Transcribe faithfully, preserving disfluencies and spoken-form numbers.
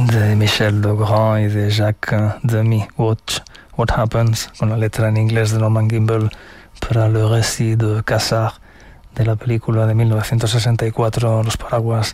de Michel Legrand y de Jacques Demy, Watch What Happens, con la letra en inglés de Norman Gimbel para Le Récit de Cassard, de la película de mil novecientos sesenta y cuatro Los paraguas